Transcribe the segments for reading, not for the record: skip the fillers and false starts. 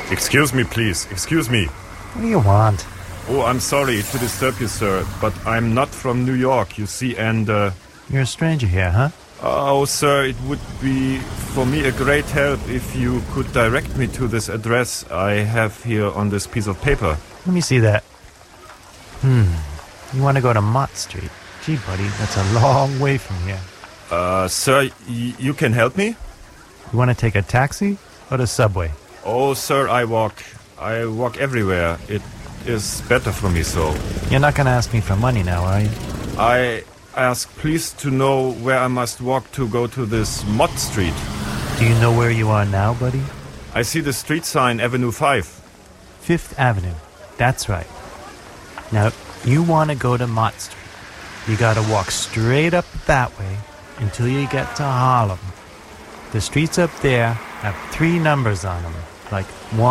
Excuse me, please. Excuse me. What do you want? Oh, I'm sorry to disturb you, sir, but I'm not from New York, you see, and... You're a stranger here, huh? Oh, sir, it would be for me a great help if you could direct me to this address I have here on this piece of paper. Let me see that. You want to go to Mott Street? Gee, buddy, that's a long way from here. Sir, you can help me? You want to take a taxi or the subway? Oh, sir, I walk everywhere. It is better for me so. You're not going to ask me for money now, are you? I ask please to know where I must walk to go to this Mott Street. Do you know where you are now, buddy? I see the street sign, Avenue 5. Fifth Avenue. That's right. Now, you want to go to Mott Street. You got to walk straight up that way until you get to Harlem. The streets up there have 3 numbers on them, like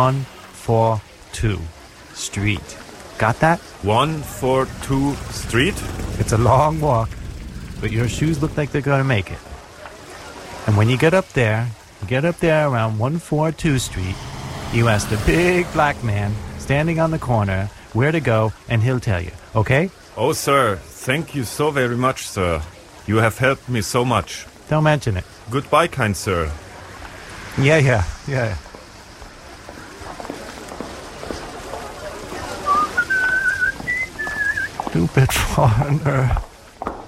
142 Street. Got that? 142 Street? It's a long walk, but your shoes look like they're going to make it. And when you get up there around 142 Street, you ask the big black man standing on the corner where to go, and he'll tell you, okay? Oh, sir, thank you so very much, sir. You have helped me so much. Don't mention it. Goodbye, kind sir. Yeah. Stupid foreigner.